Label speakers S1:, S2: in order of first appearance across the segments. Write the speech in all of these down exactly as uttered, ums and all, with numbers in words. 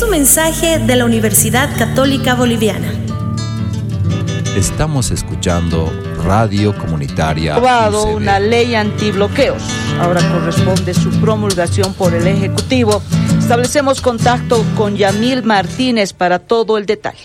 S1: un mensaje de la Universidad Católica Boliviana.
S2: Estamos escuchando Radio Comunitaria.
S3: Aprobado una ley antibloqueos. Ahora corresponde su promulgación por el Ejecutivo. Establecemos contacto con Yamil Martínez para todo el detalle.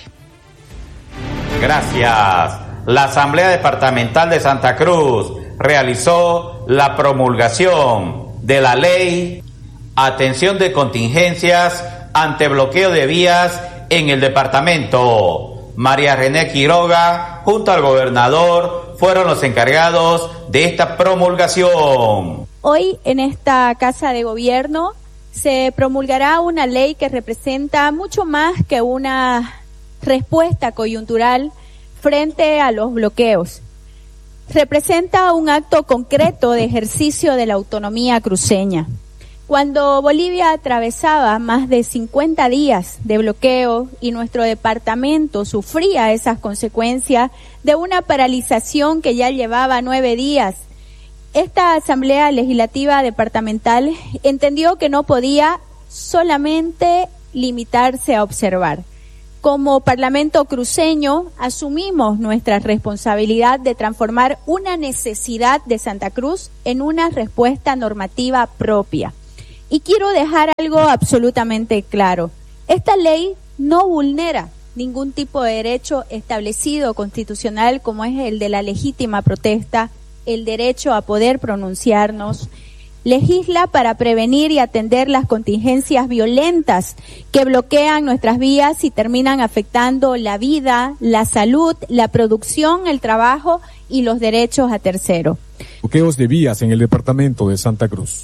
S4: Gracias. La Asamblea Departamental de Santa Cruz realizó la promulgación de la ley Atención de Contingencias ante bloqueo de vías en el departamento. María René Quiroga, junto al gobernador, fueron los encargados de esta promulgación.
S5: Hoy en esta Casa de Gobierno se promulgará una ley que representa mucho más que una respuesta coyuntural frente a los bloqueos. Representa un acto concreto de ejercicio de la autonomía cruceña. Cuando Bolivia atravesaba más de cincuenta días de bloqueo y nuestro departamento sufría esas consecuencias de una paralización que ya llevaba nueve días, esta Asamblea Legislativa Departamental entendió que no podía solamente limitarse a observar. Como Parlamento cruceño asumimos nuestra responsabilidad de transformar una necesidad de Santa Cruz en una respuesta normativa propia. Y quiero dejar algo absolutamente claro. Esta ley no vulnera ningún tipo de derecho establecido constitucional como es el de la legítima protesta, el derecho a poder pronunciarnos. Legisla para prevenir y atender las contingencias violentas que bloquean nuestras vías y terminan afectando la vida, la salud, la producción, el trabajo y los derechos a terceros.
S6: Bloqueos de vías en el departamento de Santa Cruz.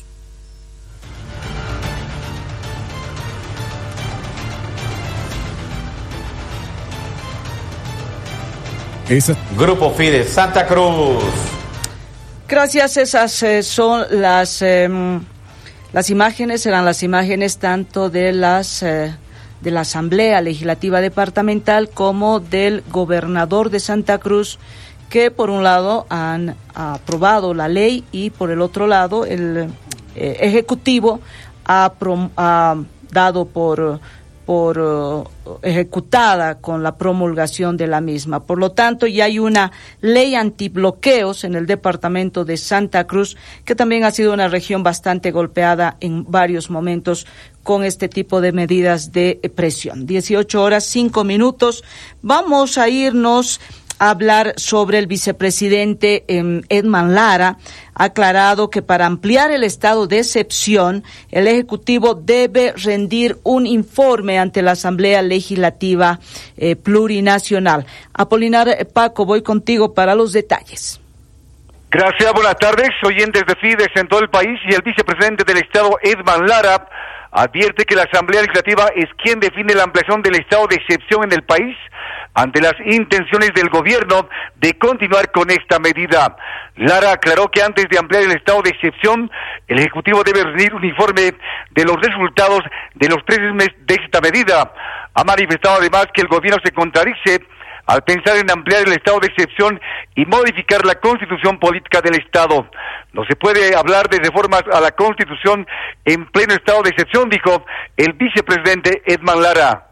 S4: Esa... Grupo Fides Santa Cruz.
S3: Gracias, esas eh, son las eh, las imágenes, serán las imágenes tanto de las eh, de la Asamblea Legislativa Departamental como del gobernador de Santa Cruz, que por un lado han aprobado la ley y por el otro lado el eh, Ejecutivo ha, prom- ha dado por por uh, ejecutada con la promulgación de la misma. Por lo tanto, ya hay una ley antibloqueos en el departamento de Santa Cruz, que también ha sido una región bastante golpeada en varios momentos con este tipo de medidas de presión. dieciocho horas, cinco minutos. Vamos a irnos a hablar sobre el vicepresidente eh, Edman Lara. Ha aclarado que para ampliar el estado de excepción, el Ejecutivo debe rendir un informe ante la Asamblea Legislativa eh, Plurinacional. Apolinar eh, Paco, voy contigo para los detalles.
S7: Gracias, buenas tardes, oyentes de Fides en todo el país. Y el vicepresidente del Estado, Edman Lara, advierte que la Asamblea Legislativa es quien define la ampliación del estado de excepción en el país ante las intenciones del gobierno de continuar con esta medida. Lara aclaró que antes de ampliar el estado de excepción, el Ejecutivo debe rendir un informe de los resultados de los tres meses de esta medida. Ha manifestado además que el gobierno se contradice al pensar en ampliar el estado de excepción y modificar la constitución política del Estado. No se puede hablar de reformas a la constitución en pleno estado de excepción, dijo el vicepresidente Edman Lara.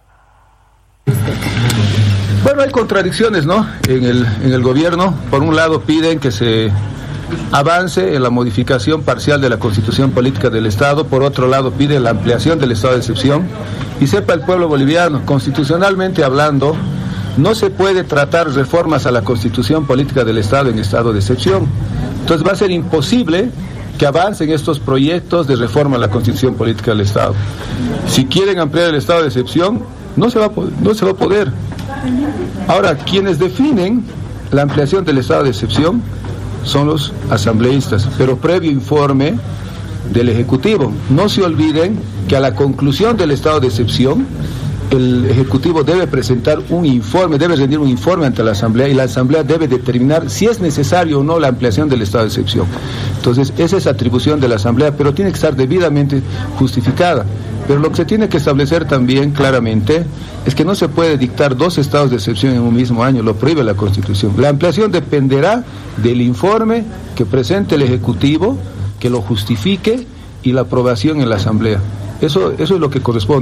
S8: Bueno, hay contradicciones, ¿no?, en el, en el gobierno. Por un lado piden que se avance en la modificación parcial de la Constitución Política del Estado, por otro lado piden la ampliación del estado de excepción. Y sepa el pueblo boliviano, constitucionalmente hablando, no se puede tratar reformas a la Constitución Política del Estado en estado de excepción. Entonces va a ser imposible que avancen estos proyectos de reforma a la Constitución Política del Estado. Si quieren ampliar el estado de excepción, no se va a poder, no se va a poder. Ahora, quienes definen la ampliación del estado de excepción son los asambleístas, pero previo informe del Ejecutivo. No se olviden que a la conclusión del estado de excepción, el Ejecutivo debe presentar un informe, debe rendir un informe ante la Asamblea, y la Asamblea debe determinar si es necesario o no la ampliación del estado de excepción. Entonces, esa es atribución de la Asamblea, pero tiene que estar debidamente justificada. Pero lo que se tiene que establecer también claramente es que no se puede dictar dos estados de excepción en un mismo año, lo prohíbe la Constitución. La ampliación dependerá del informe que presente el Ejecutivo, que lo justifique, y la aprobación en la Asamblea. Eso, eso es lo que corresponde.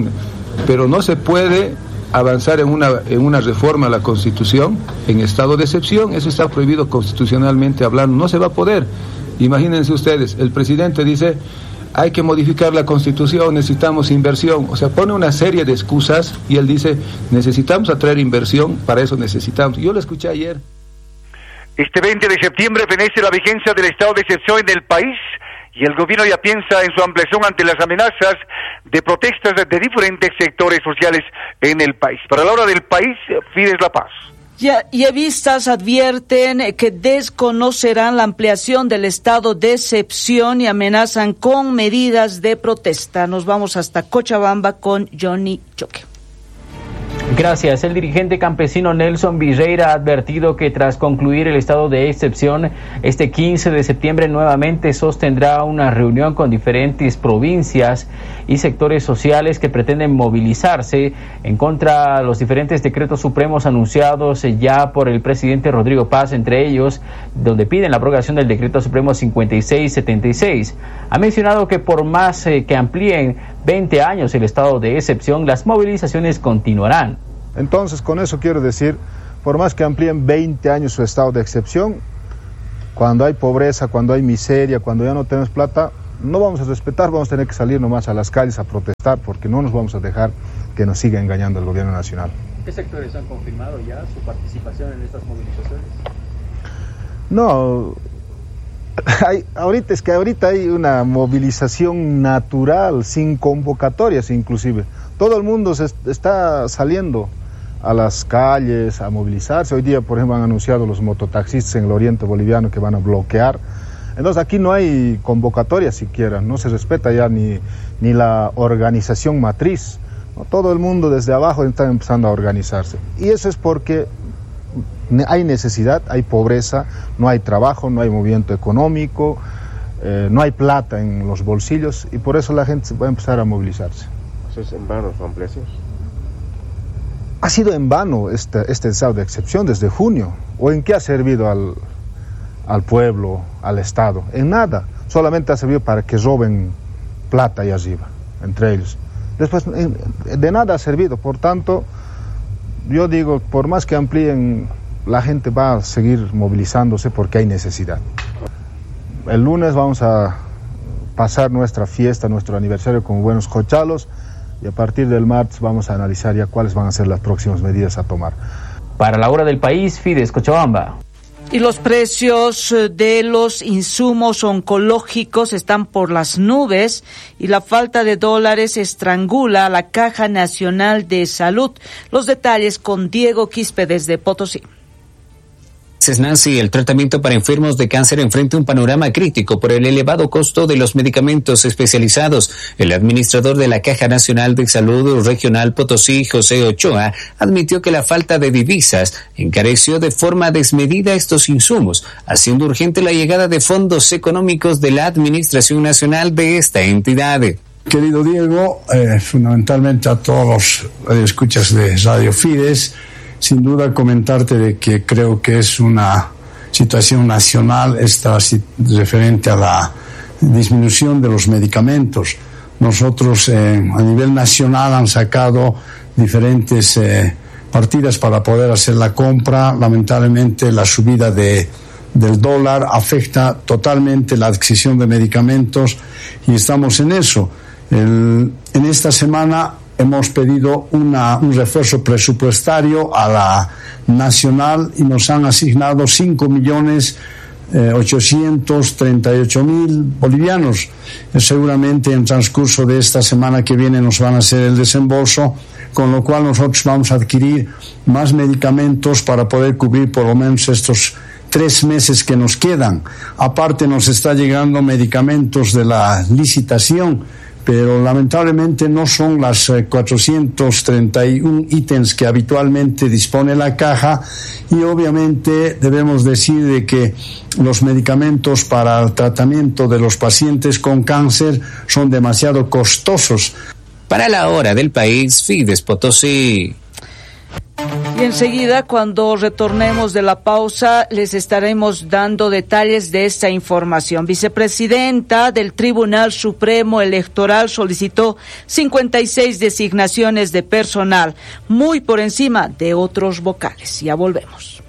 S8: pero no se puede avanzar en una, en una reforma a la Constitución en estado de excepción. Eso está prohibido constitucionalmente hablando, no se va a poder. Imagínense ustedes, el presidente dice, hay que modificar la Constitución, necesitamos inversión, o sea, pone una serie de excusas y él dice, necesitamos atraer inversión, para eso necesitamos. Yo lo escuché ayer.
S7: Este veinte de septiembre fenece la vigencia del estado de excepción en el país y el gobierno ya piensa en su ampliación ante las amenazas de protestas de diferentes sectores sociales en el país. Para la hora del país, Fides La Paz.
S3: Ya, yevistas advierten que desconocerán la ampliación del estado de excepción y amenazan con medidas de protesta. Nos vamos hasta Cochabamba con Johnny Choque.
S9: Gracias. El dirigente campesino Nelson Virreira ha advertido que tras concluir el estado de excepción, este quince de septiembre nuevamente sostendrá una reunión con diferentes provincias y sectores sociales que pretenden movilizarse en contra de los diferentes decretos supremos anunciados ya por el presidente Rodrigo Paz, entre ellos donde piden la abrogación del decreto supremo cincuenta y seis setenta y seis. Ha mencionado que por más eh, que amplíen veinte años el estado de excepción, las movilizaciones continuarán.
S10: Entonces, con eso quiero decir, por más que amplíen veinte años su estado de excepción, cuando hay pobreza, cuando hay miseria, cuando ya no tenemos plata, no vamos a respetar, vamos a tener que salir nomás a las calles a protestar, porque no nos vamos a dejar que nos siga engañando el gobierno nacional.
S9: ¿Qué sectores han confirmado ya su participación en estas movilizaciones?
S10: No, hay, ahorita es que ahorita hay una movilización natural, sin convocatorias inclusive. Todo el mundo se está saliendo a las calles a movilizarse. Hoy día, por ejemplo, han anunciado los mototaxistas en el oriente boliviano que van a bloquear. Entonces aquí no hay convocatoria siquiera, no se respeta ya ni, ni la organización matriz, ¿no? Todo el mundo desde abajo está empezando a organizarse. Y eso es porque hay necesidad, hay pobreza, no hay trabajo, no hay movimiento económico, eh, no hay plata en los bolsillos y por eso la gente va a empezar a movilizarse.
S11: ¿Es en vano su ampliación?
S10: Ha sido en vano este, este estado de excepción desde junio. ¿O en qué ha servido al, al pueblo, al Estado? En nada. Solamente ha servido para que roben plata y arriba, entre ellos. Después, en, de nada ha servido. Por tanto, yo digo, por más que amplíen, la gente va a seguir movilizándose porque hay necesidad. El lunes vamos a pasar nuestra fiesta, nuestro aniversario con buenos cochalos. Y a partir del martes vamos a analizar ya cuáles van a ser las próximas medidas a tomar.
S9: Para la hora del país, Fides Cochabamba.
S3: Y los precios de los insumos oncológicos están por las nubes y la falta de dólares estrangula a la Caja Nacional de Salud. Los detalles con Diego Quispe desde Potosí.
S12: Nancy, el tratamiento para enfermos de cáncer enfrenta un panorama crítico por el elevado costo de los medicamentos especializados. El administrador de la Caja Nacional de Salud Regional Potosí, José Ochoa, admitió que la falta de divisas encareció de forma desmedida estos insumos, haciendo urgente la llegada de fondos económicos de la Administración Nacional de esta entidad.
S13: Querido Diego, eh, fundamentalmente a todos los radioescuchas de Radio Fides, sin duda comentarte de que creo que es una situación nacional esta referente a la disminución de los medicamentos. Nosotros eh, a nivel nacional han sacado diferentes eh, partidas para poder hacer la compra. Lamentablemente la subida de, del dólar afecta totalmente la adquisición de medicamentos y estamos en eso. El, en esta semana hemos pedido una, un refuerzo presupuestario a la nacional y nos han asignado cinco millones ochocientos treinta y ocho mil bolivianos. Seguramente en transcurso de esta semana que viene nos van a hacer el desembolso, con lo cual nosotros vamos a adquirir más medicamentos para poder cubrir por lo menos estos tres meses que nos quedan. Aparte nos está llegando medicamentos de la licitación, pero lamentablemente no son las eh, cuatrocientos treinta y uno ítems que habitualmente dispone la caja y obviamente debemos decir de que los medicamentos para el tratamiento de los pacientes con cáncer son demasiado costosos.
S12: Para la hora del país, Fides Potosí.
S3: Y enseguida, cuando retornemos de la pausa, les estaremos dando detalles de esta información. Vicepresidenta del Tribunal Supremo Electoral solicitó cincuenta y seis designaciones de personal, muy por encima de otros vocales. Ya volvemos.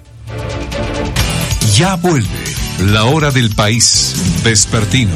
S14: Ya vuelve la hora del país vespertino.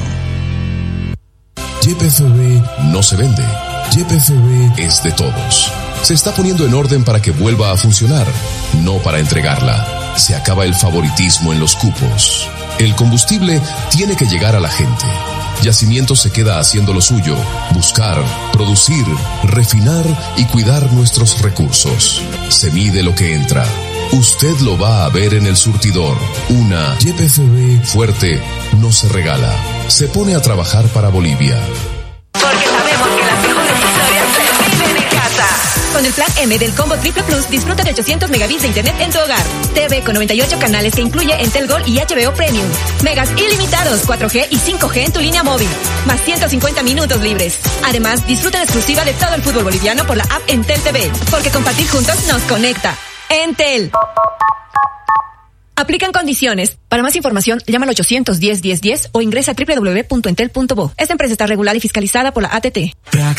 S15: Y P F B no se vende. Y P F B es de todos. Se está poniendo en orden para que vuelva a funcionar, no para entregarla. Se acaba el favoritismo en los cupos. El combustible tiene que llegar a la gente. Yacimiento se queda haciendo lo suyo, buscar, producir, refinar y cuidar nuestros recursos. Se mide lo que entra. Usted lo va a ver en el surtidor. Una Y P F B fuerte no se regala. Se pone a trabajar para Bolivia.
S16: Porque sabemos que las mejores historias se viven en casa. Con el plan M del Combo Triple Plus, disfruta de ochocientos megabits de internet en tu hogar. T V con noventa y ocho canales que incluye Entel Gold y H B O Premium. Megas ilimitados, cuatro G y cinco G en tu línea móvil. Más ciento cincuenta minutos libres. Además, disfruta en exclusiva de todo el fútbol boliviano por la app Entel T V. Porque compartir juntos nos conecta. Entel. Aplican condiciones. Para más información, llama al ochocientos diez, diez, diez o ingresa a doble u doble u doble u punto entel punto bo. Esta empresa está regulada y fiscalizada por la A T T.